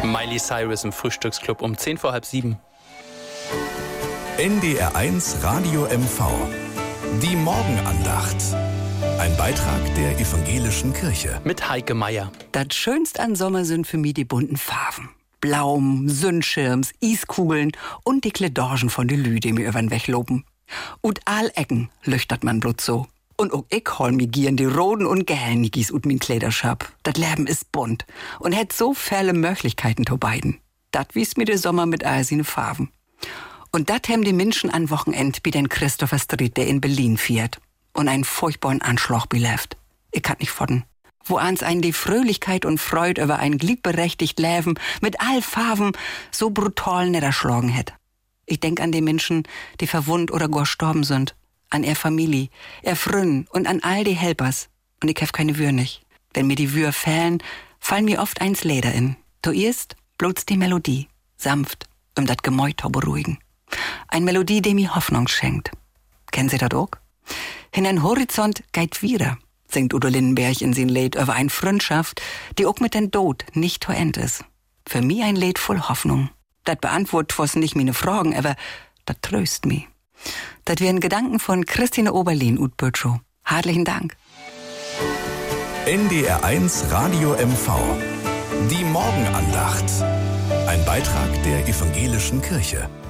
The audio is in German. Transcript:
Miley Cyrus im Frühstücksclub um 6:10. NDR1 Radio MV. Die Morgenandacht. Ein Beitrag der evangelischen Kirche. Mit Heike Meier. Das Schönste an Sommer sind für mich die bunten Farben. Blaum, Sonnenschirms, Iskugeln und die Kledorgen von de Lü, die mir übern Weg loben. Und all Ecken lüchtert man bloß so. Und auch ich hol mi gieren die roten und gelben Nigis ut min Kleiderschap. Das Leben ist bunt und hätt so viele Möglichkeiten to beiden. Dat wies mir der Sommer mit all seine Farben. Und dat hem die Menschen an Wochenend wie den Christopher Street, der in Berlin fährt. Und einen furchtbaren Anschlag beleft. Ich kann nicht fordern. Wo ans einen die Fröhlichkeit und Freude über ein gliedberechtigt Leben mit all Farben so brutal niederschlagen hätt. Ich denk an die Menschen, die verwundt oder gar gestorben sind. An er Familie, er Frünn und an all die Helpers. Und ich hef keine Wür nicht. Wenn mir die Wür fällen, fallen mir oft eins Leder in. Du erst bloß die Melodie, sanft, dat Gemäut zu beruhigen. Ein Melodie, die mir Hoffnung schenkt. Kennen Sie das auch? In ein Horizont geht wieder, singt Udo Lindenberg in sein Lied über eine Freundschaft, die auch mit dem Tod nicht zu Ende ist. Für mich ein Lied voll Hoffnung. Das beantwortet was nicht meine Fragen, aber das tröst mich. Das wären Gedanken von Christine Oberlin ut Bötschow. Herzlichen Dank. NDR1 Radio MV. Die Morgenandacht. Ein Beitrag der evangelischen Kirche.